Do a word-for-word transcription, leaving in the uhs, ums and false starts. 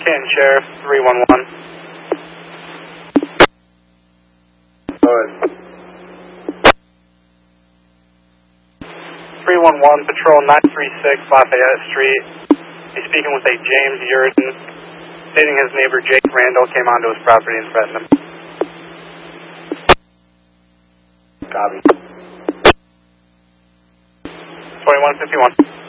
Canton Sheriff, three one one. Go ahead. three one one, Patrol nine three six Lafayette Street. He's speaking with a James Yurden, stating his neighbor Jake Randall came onto his property and threatened him. Copy. twenty-one fifty-one.